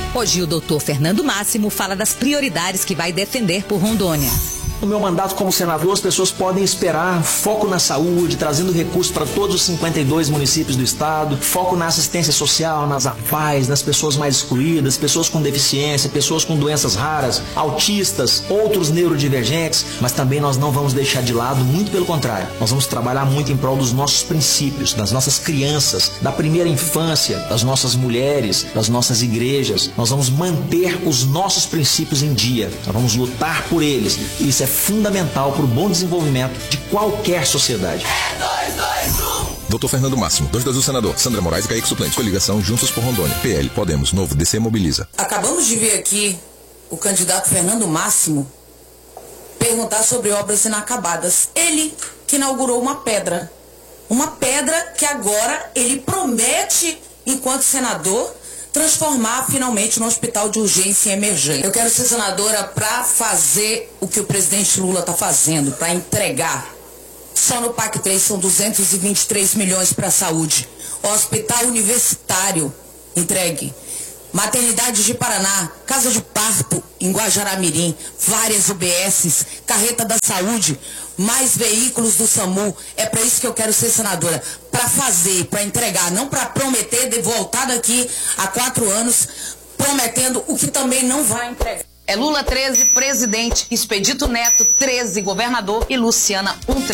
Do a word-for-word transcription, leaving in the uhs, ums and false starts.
Hoje o doutor Fernando Máximo fala das prioridades que vai defender por Rondônia. No meu mandato como senador, as pessoas podem esperar foco na saúde, trazendo recursos para todos os cinquenta e dois municípios do estado, foco na assistência social, nas A F A Is, nas pessoas mais excluídas, pessoas com deficiência, pessoas com doenças raras, autistas, outros neurodivergentes, mas também nós não vamos deixar de lado, muito pelo contrário, nós vamos trabalhar muito em prol dos nossos princípios, das nossas crianças, da primeira infância, das nossas mulheres, das nossas igrejas. Nós vamos manter os nossos princípios em dia, nós vamos lutar por eles. Isso é fundamental para o bom desenvolvimento de qualquer sociedade. É dois, dois, um. doutor Fernando Máximo, dois dois um senador, Sandra Moraes e Kaique Suplente. Coligação Juntos por Rondônia. P L, Podemos, Novo, D C mobiliza. Acabamos de ver aqui o candidato Fernando Máximo perguntar sobre obras inacabadas. Ele que inaugurou uma pedra. Uma pedra que agora ele promete, enquanto senador, transformar finalmente no hospital de urgência e emergência. Eu quero ser senadora para fazer o que o presidente Lula está fazendo, para entregar. Só no PAC três são duzentos e vinte e três milhões para a saúde. Hospital universitário entregue. Maternidade de Paraná, casa de parto em Guajará-Mirim, várias U B Ss, carreta da saúde, mais veículos do SAMU. É para isso que eu quero ser senadora, para fazer, para entregar, não para prometer de voltar daqui a quatro anos prometendo o que também não vai entregar. É Lula treze, presidente, Expedito Neto treze, governador e Luciana um.